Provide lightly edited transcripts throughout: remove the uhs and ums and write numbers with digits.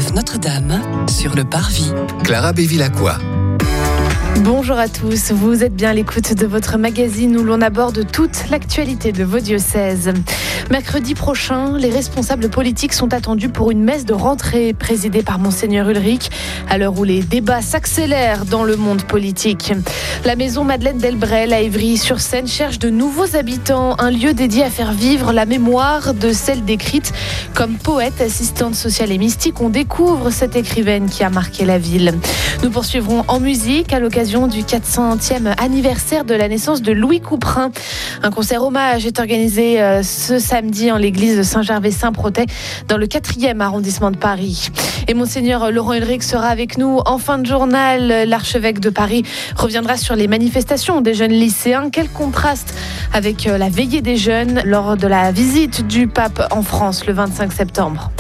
RCF Notre-Dame sur le Parvis. Clara Bévilacqua. Bonjour à tous, vous êtes bien à l'écoute de votre magazine où l'on aborde toute l'actualité de vos diocèses. Mercredi prochain, les responsables politiques sont attendus pour une messe de rentrée présidée par Monseigneur Ulrich, à l'heure où les débats s'accélèrent dans le monde politique. La maison Madeleine Delbrel à Évry-sur-Seine cherche de nouveaux habitants, un lieu dédié à faire vivre la mémoire de celle décrite comme poète, assistante sociale et mystique. On découvre cette écrivaine qui a marqué la ville. Nous poursuivrons en musique à l'occasion du 400e anniversaire de la naissance de Louis Couperin. Un concert hommage est organisé ce samedi en l'église de Saint-Gervais-Saint-Protais dans le 4e arrondissement de Paris. Et Monseigneur Laurent Ulrich sera avec nous en fin de journal. L'archevêque de Paris reviendra sur les manifestations des jeunes lycéens. Quel contraste avec la veillée des jeunes lors de la visite du pape en France le 25 septembre.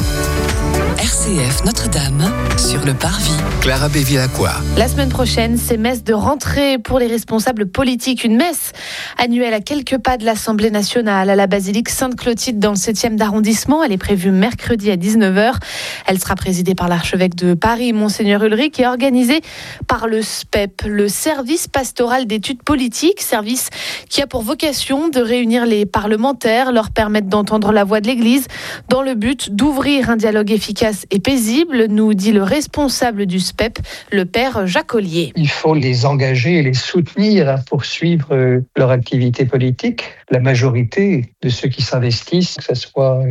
RCF Notre-Dame sur le Parvis. Clara Bévilacqua. La semaine prochaine, c'est messe de rentrée pour les responsables politiques. Une messe annuelle à quelques pas de l'Assemblée nationale, à la basilique Sainte-Clotilde dans le 7e arrondissement. Elle est prévue mercredi à 19h. Elle sera présidée par l'archevêque de Paris, Monseigneur Ulrich, et organisée par le SPEP, le service pastoral d'études politiques, service qui a pour vocation de réunir les parlementaires, leur permettre d'entendre la voix de l'Église dans le but d'ouvrir un dialogue efficace et paisible, nous dit le responsable du SPEP, le père Jacques Ollier. Il faut les engager et les soutenir à poursuivre leur activité politique. La majorité de ceux qui s'investissent, que ce soit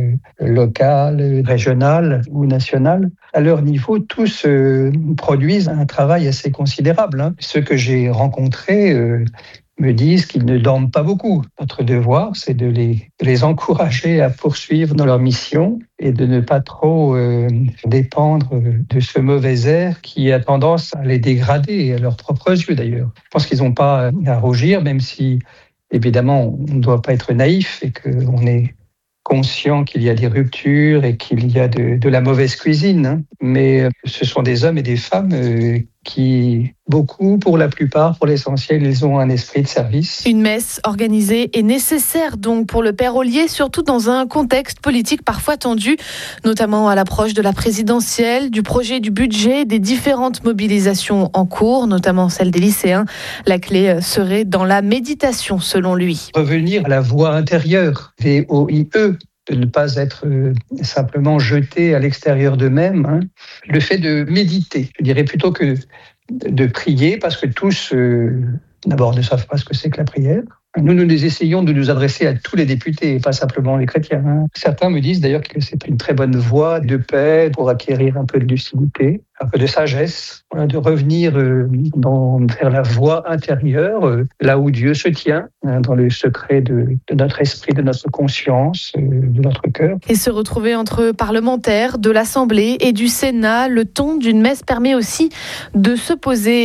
local, régional ou national, à leur niveau, tous produisent un travail assez considérable. Ceux que j'ai rencontrés me disent qu'ils ne dorment pas beaucoup. Notre devoir, c'est de les encourager à poursuivre dans leur mission et de ne pas trop dépendre de ce mauvais air qui a tendance à les dégrader, à leurs propres yeux d'ailleurs. Je pense qu'ils n'ont pas à rougir, même si, évidemment, on ne doit pas être naïf et qu'on est conscient qu'il y a des ruptures et qu'il y a de la mauvaise cuisine. Mais ce sont des hommes et des femmes qui, beaucoup, pour la plupart, pour l'essentiel, ils ont un esprit de service. Une messe organisée est nécessaire donc pour le père Ollier, surtout dans un contexte politique parfois tendu, notamment à l'approche de la présidentielle, du projet du budget, des différentes mobilisations en cours, notamment celle des lycéens. La clé serait dans la méditation, selon lui. Revenir à la voix intérieure, VOIE, de ne pas être simplement jeté à l'extérieur d'eux-mêmes. Le fait de méditer, je dirais plutôt que de prier, parce que tous, d'abord, ne savent pas ce que c'est que la prière. Nous essayons de nous adresser à tous les députés, et pas simplement les chrétiens. Certains me disent d'ailleurs que c'est une très bonne voie de paix pour acquérir un peu de lucidité, un peu de sagesse, de revenir vers la voie intérieure, là où Dieu se tient, dans le secret de notre esprit, de notre conscience, de notre cœur. Et se retrouver entre parlementaires de l'Assemblée et du Sénat, le ton d'une messe permet aussi de se poser